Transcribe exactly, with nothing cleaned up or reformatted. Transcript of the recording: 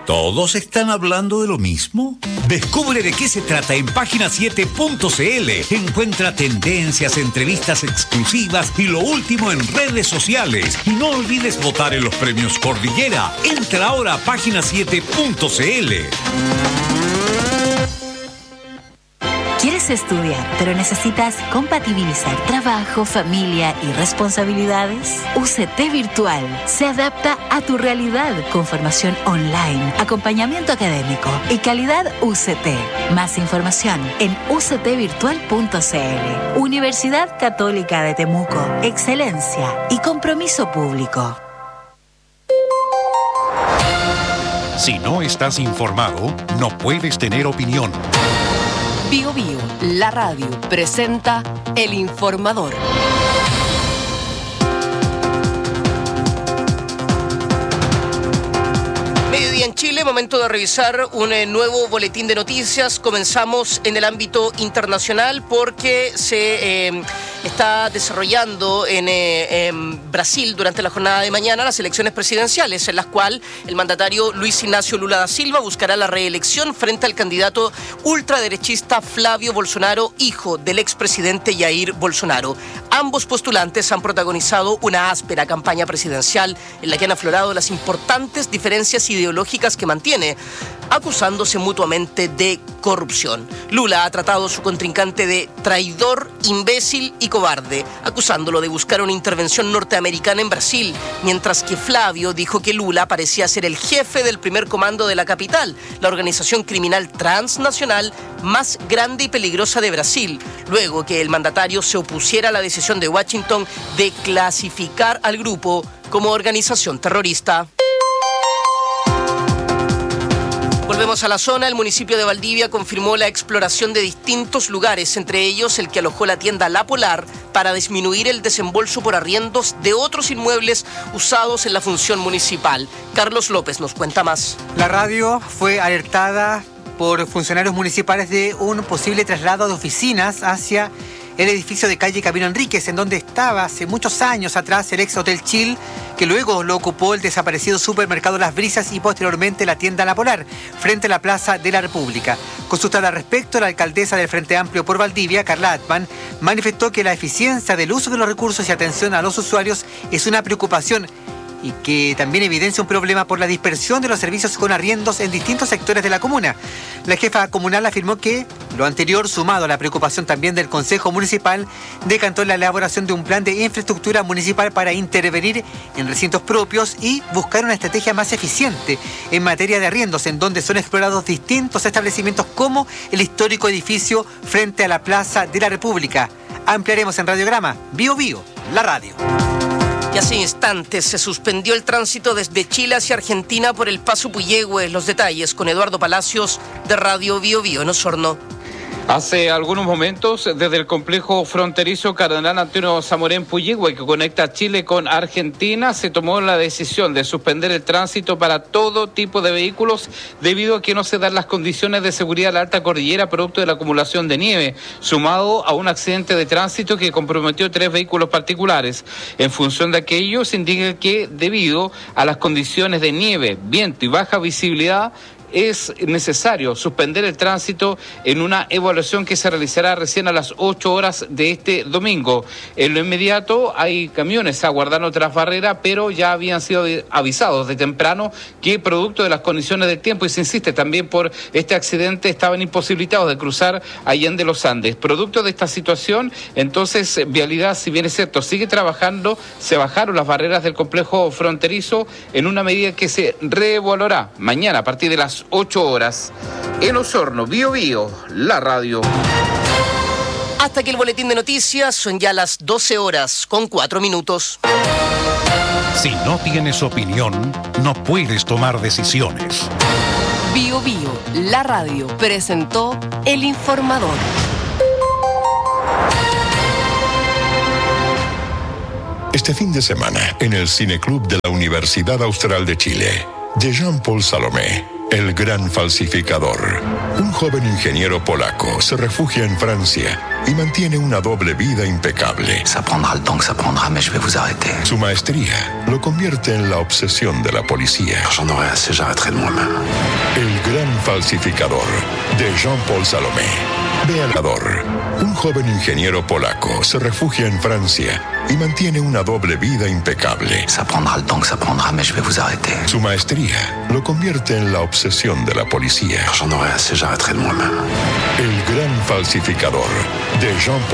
¿Todos están hablando de lo mismo? Descubre de qué se trata en página siete punto c l. Encuentra tendencias, entrevistas exclusivas y lo último en redes sociales. Y no olvides votar en los premios Cordillera. Entra ahora a página siete punto c l. ¿Quieres estudiar, pero necesitas compatibilizar trabajo, familia y responsabilidades? U C T Virtual se adapta a tu realidad con formación online, acompañamiento académico y calidad U C T. Más información en u c t virtual punto c l. Universidad Católica de Temuco. Excelencia y compromiso público. Si no estás informado, no puedes tener opinión. Bio Bio, la radio, presenta El Informador. Mediodía en Chile, momento de revisar un eh, nuevo boletín de noticias. Comenzamos en el ámbito internacional porque se eh, está desarrollando en, eh, en Brasil durante la jornada de mañana las elecciones presidenciales, en las cuales el mandatario Luis Ignacio Lula da Silva buscará la reelección frente al candidato ultraderechista Flavio Bolsonaro, hijo del expresidente Jair Bolsonaro. Ambos postulantes han protagonizado una áspera campaña presidencial en la que han aflorado las importantes diferencias ideológicas que mantiene, acusándose mutuamente de corrupción. Lula ha tratado a su contrincante de traidor, imbécil y cobarde, acusándolo de buscar una intervención norteamericana en Brasil, mientras que Flavio dijo que Lula parecía ser el jefe del primer comando de la capital, la organización criminal transnacional más grande y peligrosa de Brasil, luego que el mandatario se opusiera a la decisión de Washington de clasificar al grupo como organización terrorista. Volvemos a la zona. El municipio de Valdivia confirmó la exploración de distintos lugares, entre ellos el que alojó la tienda La Polar, para disminuir el desembolso por arriendos de otros inmuebles usados en la función municipal. Carlos López nos cuenta más. La radio fue alertada por funcionarios municipales de un posible traslado de oficinas hacia el edificio de calle Camilo Enríquez, en donde estaba hace muchos años atrás el ex Hotel Chill, que luego lo ocupó el desaparecido supermercado Las Brisas y posteriormente la tienda La Polar, frente a la Plaza de la República. Consultada al respecto, la alcaldesa del Frente Amplio por Valdivia, Carla Atman, manifestó que la eficiencia del uso de los recursos y atención a los usuarios es una preocupación y que también evidencia un problema por la dispersión de los servicios con arriendos en distintos sectores de la comuna. La jefa comunal afirmó que lo anterior, sumado a la preocupación también del Consejo Municipal, decantó la elaboración de un plan de infraestructura municipal para intervenir en recintos propios y buscar una estrategia más eficiente en materia de arriendos, en donde son explorados distintos establecimientos como el histórico edificio frente a la Plaza de la República. Ampliaremos en Radiograma, Bio Bio, la radio. Y hace instantes se suspendió el tránsito desde Chile hacia Argentina por el Paso Puyehue. Los detalles con Eduardo Palacios de Radio Bio Bio en Osorno. Hace algunos momentos, desde el complejo fronterizo Cardenal Antonio Zamorén Puyehue, que conecta Chile con Argentina, se tomó la decisión de suspender el tránsito para todo tipo de vehículos debido a que no se dan las condiciones de seguridad a la alta cordillera producto de la acumulación de nieve, sumado a un accidente de tránsito que comprometió tres vehículos particulares. En función de aquello, se indica que debido a las condiciones de nieve, viento y baja visibilidad, es necesario suspender el tránsito en una evaluación que se realizará recién a las ocho horas de este domingo. En lo inmediato hay camiones aguardando tras barrera, pero ya habían sido avisados de temprano que producto de las condiciones del tiempo, y se insiste también por este accidente, estaban imposibilitados de cruzar Allende los Andes. Producto de esta situación, entonces Vialidad, si bien es cierto, sigue trabajando, se bajaron las barreras del complejo fronterizo en una medida que se reevaluará mañana a partir de las ocho horas. En Osorno, Bio Bio, la radio. Hasta aquí el boletín de noticias. Son ya las doce horas con cuatro minutos. Si no tienes opinión, no puedes tomar decisiones. Bio Bio, la radio, presentó El Informador. Este fin de semana, en el Cineclub de la Universidad Austral de Chile, de Jean-Paul Salomé, el gran falsificador. Un joven ingeniero polaco se refugia en Francia y mantiene una doble vida impecable. Ça prendra le temps que ça prendra, mais je vais vous arrêter. Su maestría lo convierte en la obsesión de la policía. J'en aurai assez, j'arrêterai de moi-même. El gran falsificador, de Jean-Paul Salomé. Veador. Un joven ingeniero polaco se refugia en Francia y mantiene una doble vida impecable. Ça prendra le temps que ça prendra, mais je vais vous arrêter. Su maestría lo convierte en la obsesión de la policía. J'en aurai assez, j'arrêterai de moi-même. El gran falsificador, de Jean-Paul